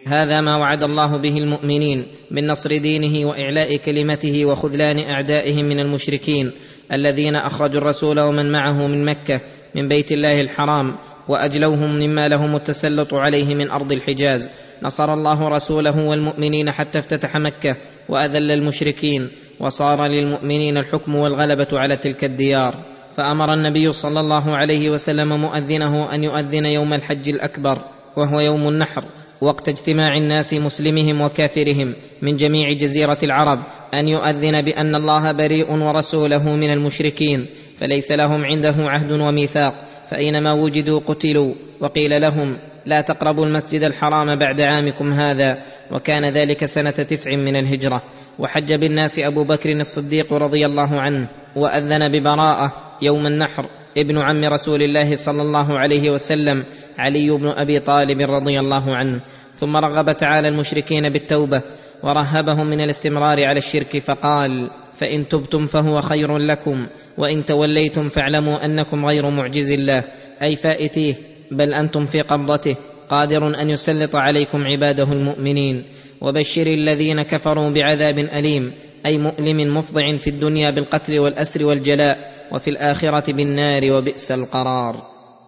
هذا ما وعد الله به المؤمنين من نصر دينه وإعلاء كلمته وخذلان أعدائهم من المشركين الذين أخرجوا الرسول ومن معه من مكة من بيت الله الحرام وأجلوهم مما لهم التسلط عليه من أرض الحجاز. نصر الله رسوله والمؤمنين حتى افتتح مكة وأذل المشركين، وصار للمؤمنين الحكم والغلبة على تلك الديار. فأمر النبي صلى الله عليه وسلم مؤذنه أن يؤذن يوم الحج الأكبر وهو يوم النحر، وقت اجتماع الناس مسلمهم وكافرهم من جميع جزيرة العرب، أن يؤذن بأن الله بريء ورسوله من المشركين، فليس لهم عنده عهد وميثاق، فأينما وجدوا قتلوا. وقيل لهم: لا تقربوا المسجد الحرام بعد عامكم هذا، وكان ذلك سنة 9 من الهجرة. وحج بالناس أبو بكر الصديق رضي الله عنه، وأذن ببراءة يوم النحر ابن عم رسول الله صلى الله عليه وسلم علي بن أبي طالب رضي الله عنه. ثم رغب تعالى المشركين بالتوبة ورهبهم من الاستمرار على الشرك، فقال: فإن تبتم فهو خير لكم، وإن توليتم فاعلموا أنكم غير معجز الله، أي فائتيه، بل أنتم في قبضته، قادر أن يسلط عليكم عباده المؤمنين. وبشر الذين كفروا بعذاب أليم، أي مؤلم مفضع في الدنيا بالقتل والأسر والجلاء، وفي الآخرة بالنار، وبئس القرار.